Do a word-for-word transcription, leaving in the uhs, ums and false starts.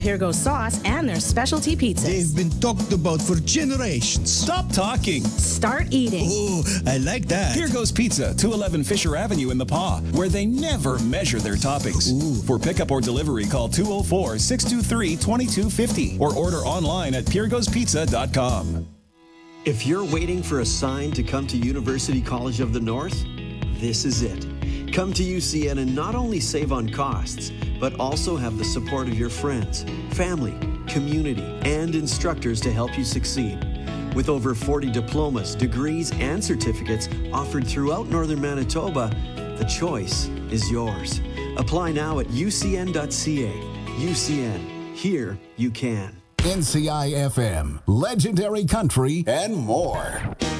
Pirgo sauce, and their specialty pizzas. They've been talked about for generations. Stop talking. Start eating. Oh, I like that. Pirgo's Pizza, two eleven Fisher Avenue in the Paw, where they never measure their toppings. Ooh. For pickup or delivery, call two oh four, six two three, two two five oh or order online at pirgos pizza dot com. If you're waiting for a sign to come to University College of the North, this is it. Come to U C N and not only save on costs, but also have the support of your friends, family, community, and instructors to help you succeed. With over forty diplomas, degrees, and certificates offered throughout Northern Manitoba, the choice is yours. Apply now at u c n dot c a. U C N. Here you can. N C I F M, Legendary Country, and more.